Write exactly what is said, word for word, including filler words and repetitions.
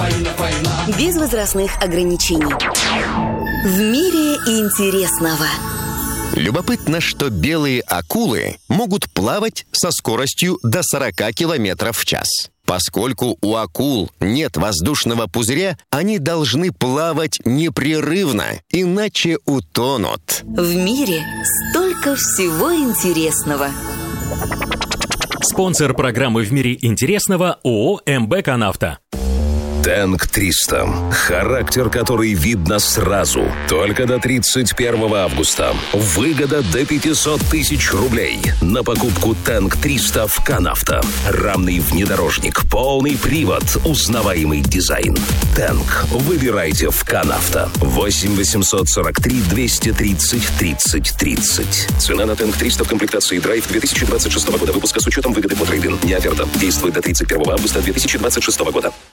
Без возрастных ограничений. В мире интересного. Любопытно, что белые акулы могут плавать со скоростью до сорок километров в час. Поскольку у акул нет воздушного пузыря, они должны плавать непрерывно, иначе утонут. В мире столько всего интересного. Спонсор программы «В мире интересного» ООО «МБ Канавто». Тэнк триста. Характер, который видно сразу. Только до тридцать первого августа. Выгода до пятьсот тысяч рублей. На покупку Тэнк триста в Канавто. Рамный внедорожник, полный привод, узнаваемый дизайн. Тэнк. Выбирайте в Канавто. восемь восемьсот сорок три двести тридцать тридцать тридцать. Цена на Тэнк триста в комплектации Драйв две тысячи двадцать шестого года выпуска с учетом выгоды по трейд-ин. Не оферта. Действует до тридцать первого августа две тысячи двадцать шестого года.